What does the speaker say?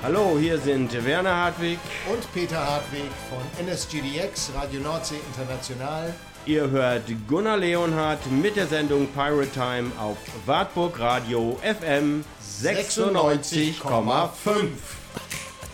Hallo, hier sind Werner Hartwig und Peter Hartwig von NSGDX, Radio Nordsee International. Ihr hört Gunnar Leonhardt mit der Sendung Pirate Time auf Wartburg Radio FM 96,5.